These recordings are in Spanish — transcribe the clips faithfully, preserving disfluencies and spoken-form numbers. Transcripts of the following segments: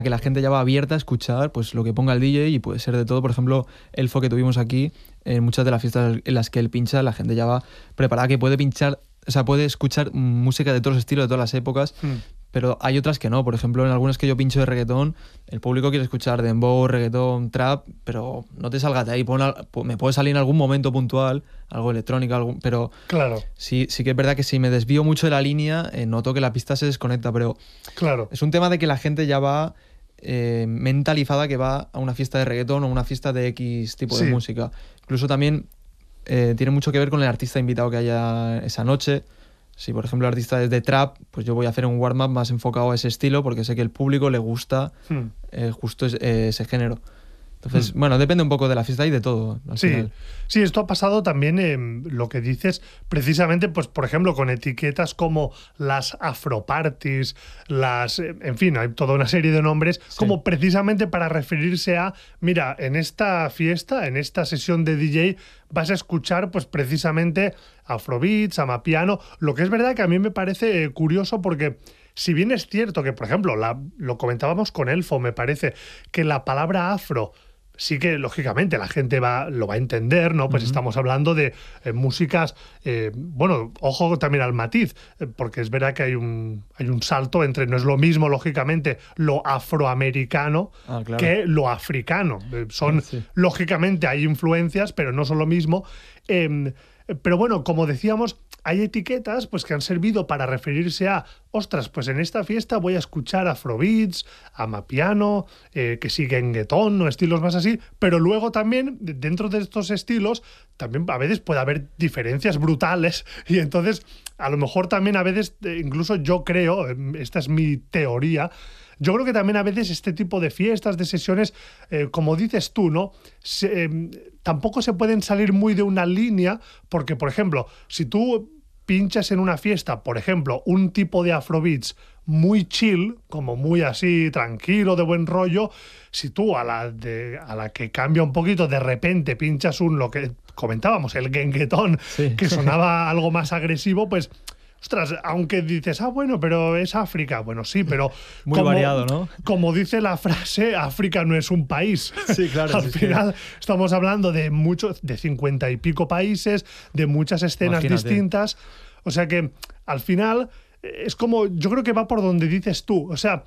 que la gente ya va abierta a escuchar pues lo que ponga el D J y puede ser de todo. Por ejemplo, Elfo que tuvimos aquí, en muchas de las fiestas en las que él pincha, la gente ya va preparada que puede pinchar, o sea, puede escuchar música de todos los estilos, de todas las épocas, mm. pero hay otras que no. Por ejemplo, en algunas que yo pincho de reggaetón, el público quiere escuchar dembow, reggaetón, trap, pero no te salgas de ahí. Pon a, me puede salir en algún momento puntual, algo electrónico, algo, pero claro. sí, sí que es verdad que si me desvío mucho de la línea, eh, noto que la pista se desconecta, pero claro. es un tema de que la gente ya va eh, mentalizada, que va a una fiesta de reggaetón o una fiesta de X tipo sí. de música. Incluso también eh, tiene mucho que ver con el artista invitado que haya esa noche. Si, por ejemplo, el artista es de trap, pues yo voy a hacer un warm-up más enfocado a ese estilo porque sé que al público le gusta hmm. eh, justo ese, eh, ese género. Entonces, hmm. bueno, depende un poco de la fiesta y de todo. Al sí, final. sí, esto ha pasado también en lo que dices, precisamente, pues por ejemplo, con etiquetas como las afroparties, las, en fin, hay toda una serie de nombres, sí. como precisamente para referirse a, mira, en esta fiesta, en esta sesión de D J, vas a escuchar pues precisamente afrobeats, amapiano, lo que es verdad que a mí me parece curioso porque si bien es cierto que, por ejemplo, la, lo comentábamos con Elfo, me parece que la palabra afro sí que, lógicamente, la gente va, lo va a entender, ¿no? Pues uh-huh. estamos hablando de eh, músicas, eh, bueno, ojo también al matiz, eh, porque es verdad que hay un, hay un salto entre, no es lo mismo, lógicamente, lo afroamericano ah, claro. que lo africano. Eh, son, sí. lógicamente, hay influencias, pero no son lo mismo. Eh, pero bueno, como decíamos, hay etiquetas pues, que han servido para referirse a, ostras, pues en esta fiesta voy a escuchar afrobeats, amapiano, eh, que sí genguetón o estilos más así, pero luego también dentro de estos estilos también a veces puede haber diferencias brutales y entonces a lo mejor también a veces, incluso yo creo, esta es mi teoría, yo creo que también a veces este tipo de fiestas, de sesiones, eh, como dices tú, ¿no? Se, eh, tampoco se pueden salir muy de una línea porque, por ejemplo, si tú pinchas en una fiesta, por ejemplo, un tipo de afrobeats muy chill, como muy así, tranquilo, de buen rollo, si tú a la, de, a la que cambia un poquito, de repente pinchas un, lo que comentábamos, el genguetón, sí. que sonaba algo más agresivo, pues... Ostras, aunque dices, ah, bueno, pero es África. Bueno, sí, pero... Muy como, variado, ¿no? Como dice la frase, África no es un país. Sí, claro. Al sí, final sí. estamos hablando de muchos, de cincuenta y pico países, de muchas escenas Imagínate. distintas. O sea que, al final, es como... Yo creo que va por donde dices tú. O sea,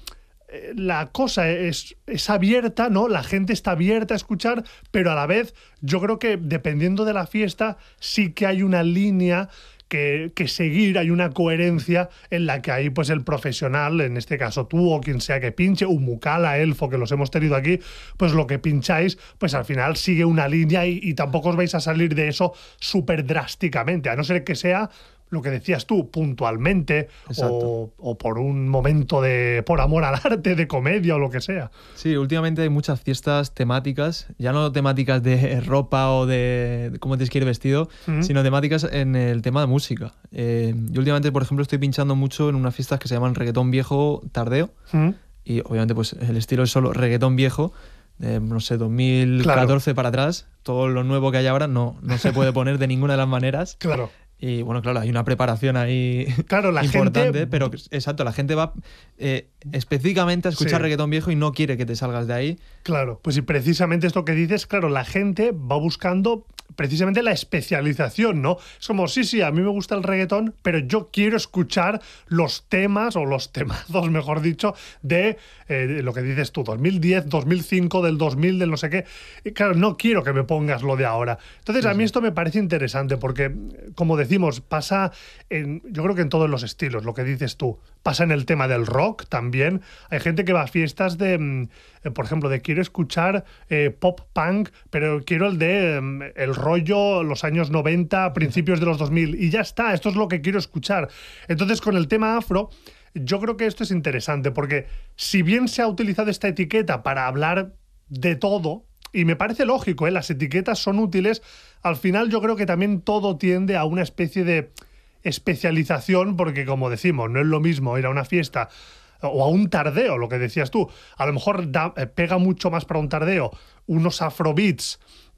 la cosa es, es abierta, ¿no? La gente está abierta a escuchar, pero a la vez, yo creo que, dependiendo de la fiesta, sí que hay una línea... Que, que seguir, hay una coherencia en la que ahí pues el profesional, en este caso tú o quien sea que pinche, Umukala, Elfo, que los hemos tenido aquí, pues lo que pincháis, pues al final sigue una línea y, y tampoco os vais a salir de eso súper drásticamente, a no ser que sea lo que decías tú, puntualmente o, o por un momento de por amor al arte, de comedia o lo que sea. Sí, últimamente hay muchas fiestas temáticas, ya no temáticas de ropa o de, de cómo tienes que ir vestido, uh-huh. sino temáticas en el tema de música. Eh, yo últimamente, por ejemplo, estoy pinchando mucho en unas fiestas que se llaman reggaetón viejo tardeo, uh-huh. y obviamente pues el estilo es solo reggaetón viejo, de, no sé, dos mil catorce claro. para atrás. Todo lo nuevo que hay ahora no, no se puede poner de ninguna de las maneras. Claro. Y bueno, claro, hay una preparación ahí claro, la importante, gente... pero exacto, la gente va eh, específicamente a escuchar sí. reggaetón viejo y no quiere que te salgas de ahí. Claro, pues y precisamente esto que dices, claro, la gente va buscando precisamente la especialización, ¿no? Es como, sí, sí, a mí me gusta el reggaetón, pero yo quiero escuchar los temas, o los temazos, mejor dicho, de, eh, de lo que dices tú, dos mil diez, dos mil cinco, del dos mil, del no sé qué. Y claro, no quiero que me pongas lo de ahora. Entonces, sí, a mí sí. esto me parece interesante porque, como decimos, pasa en, yo creo que en todos los estilos, lo que dices tú. Pasa en el tema del rock también. Hay gente que va a fiestas de, eh, por ejemplo, de quiero escuchar eh, pop punk, pero quiero el de eh, el rollo los años noventa, principios de los dos mil, y ya está, esto es lo que quiero escuchar. Entonces, con el tema afro, yo creo que esto es interesante, porque si bien se ha utilizado esta etiqueta para hablar de todo, y me parece lógico, ¿eh? Las etiquetas son útiles, al final yo creo que también todo tiende a una especie de especialización, porque como decimos, no es lo mismo ir a una fiesta o a un tardeo, lo que decías tú. A lo mejor da, eh, pega mucho más para un tardeo unos afrobeats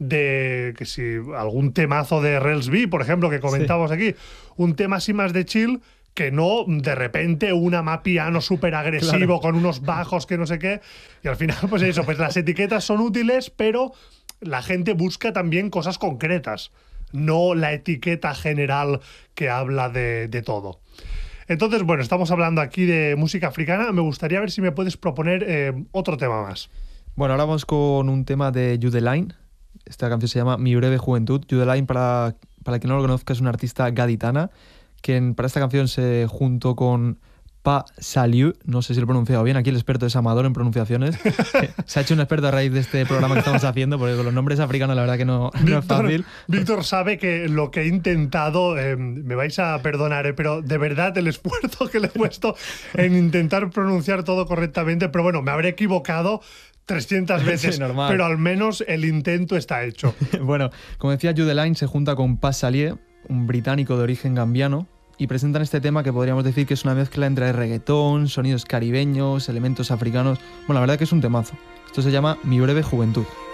de que si algún temazo de Rels B, por ejemplo, que comentábamos sí. aquí, un tema así más de chill, que no de repente un amapiano súper agresivo claro. con unos bajos que no sé qué. Y al final, pues eso, pues las etiquetas son útiles, pero la gente busca también cosas concretas, no la etiqueta general que habla de, de todo. Entonces, bueno, estamos hablando aquí de música africana. Me gustaría ver si me puedes proponer eh, otro tema más. Bueno, ahora vamos con un tema de Judeline. Esta canción se llama Mi breve juventud. Judeline, para, para quien no lo conozca, es una artista gaditana que para esta canción se juntó con Pa Salieu, no sé si lo he pronunciado bien, aquí el experto es Amador en pronunciaciones. Se ha hecho un experto a raíz de este programa que estamos haciendo, porque con los nombres africanos la verdad que no, no Víctor, es fácil. Víctor sabe que lo que he intentado, eh, me vais a perdonar, eh, pero de verdad el esfuerzo que le he puesto en intentar pronunciar todo correctamente, pero bueno, me habré equivocado trescientas veces, sí, normal. Pero al menos el intento está hecho. Bueno, como decía, Judeline se junta con Pa Salieu, un británico de origen gambiano, y presentan este tema que podríamos decir que es una mezcla entre reggaetón, sonidos caribeños, elementos africanos. Bueno, la verdad que es un temazo. Esto se llama Mi breve juventud.